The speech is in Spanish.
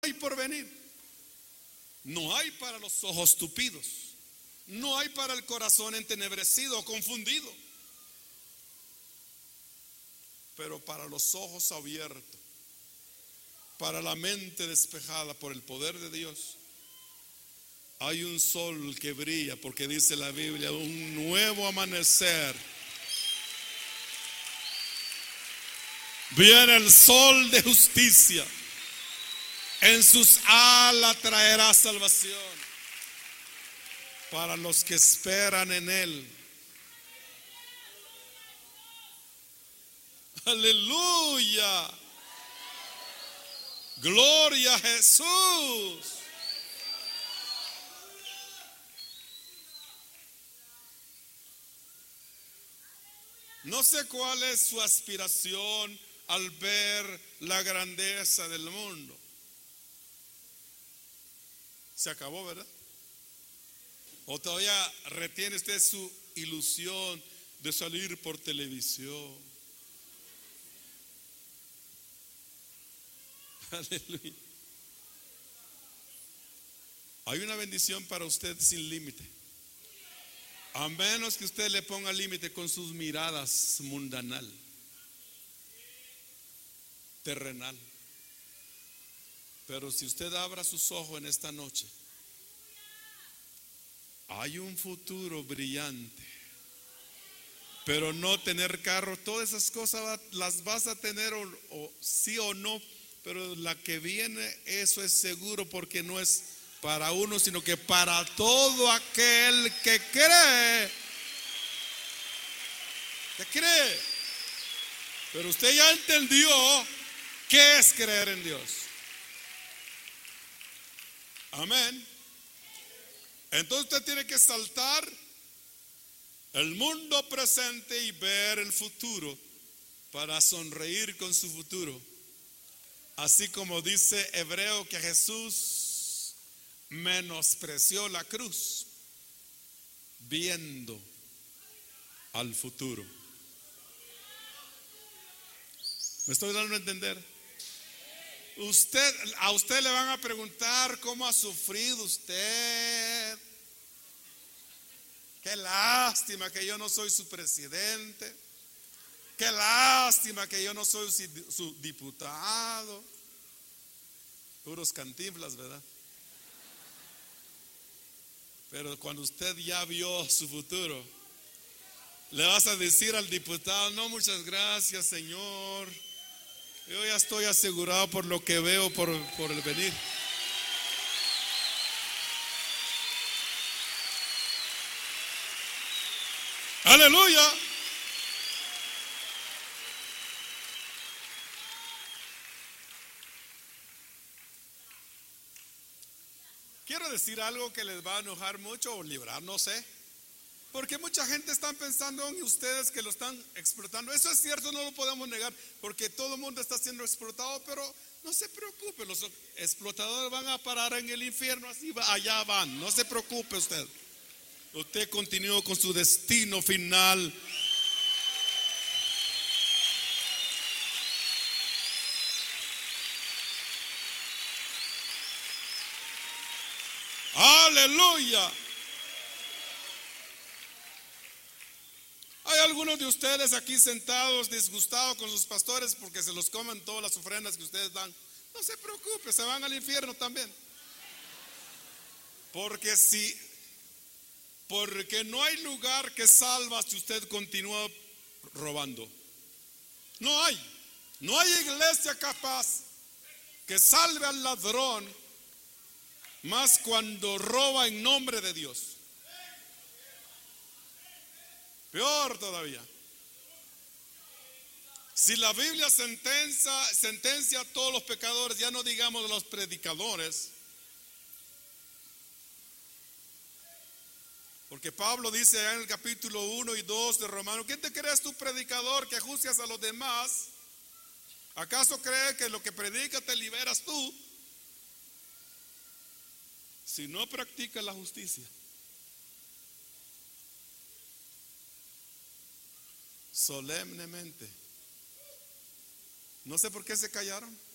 hay porvenir, no hay para los ojos tupidos, no hay para el corazón entenebrecido o confundido, pero para los ojos abiertos, para la mente despejada por el poder de Dios, hay un sol que brilla, porque dice la Biblia, un nuevo amanecer. Viene el sol de justicia, en sus alas traerá salvación para los que esperan en él. Aleluya, gloria a Jesús. No sé cuál es su aspiración al ver la grandeza del mundo. Se acabó, ¿verdad? ¿O todavía retiene usted su ilusión de salir por televisión? Aleluya. Hay una bendición para usted sin límite, a menos que usted le ponga límite con sus miradas mundanal, terrenal. Pero si usted abra sus ojos en esta noche, hay un futuro brillante. Pero no tener carro, todas esas cosas las vas a tener o sí o no, pero la que viene, eso es seguro, porque no es para uno, sino que para todo aquel que cree. ¿Qué cree? Pero usted ya entendió qué es creer en Dios. Amén. Entonces usted tiene que saltar el mundo presente y ver el futuro para sonreír con su futuro. Así como dice Hebreo que Jesús menospreció la cruz viendo al futuro. ¿Me estoy dando a entender? A usted le van a preguntar cómo ha sufrido usted. Qué lástima que yo no soy su presidente. Qué lástima que yo no soy su diputado. Puros Cantinflas, ¿verdad? Pero cuando usted ya vio su futuro, le vas a decir al diputado: no, muchas gracias, Señor. Yo ya estoy asegurado por lo que veo por el venir. Aleluya. Quiero decir algo que les va a enojar mucho o librar, no sé. Porque mucha gente está pensando en ustedes que lo están explotando. Eso es cierto, no lo podemos negar, porque todo el mundo está siendo explotado, pero no se preocupe, los explotadores van a parar en el infierno, así allá van, no se preocupe usted. Usted continúa con su destino final. Aleluya. Hay algunos de ustedes aquí sentados disgustados con sus pastores porque se los comen todas las ofrendas que ustedes dan. No se preocupe, se van al infierno también. Porque no hay lugar que salva si usted continúa robando. No hay iglesia capaz que salve al ladrón más cuando roba en nombre de Dios. Peor todavía. Si la Biblia sentencia a todos los pecadores, ya no digamos los predicadores. Porque Pablo dice allá en el capítulo 1 y 2 de Romanos: ¿quién te crees tú, predicador, que juzgas a los demás? ¿Acaso crees que lo que predica te liberas tú? Si no practicas la justicia, solemnemente. No sé por qué se callaron.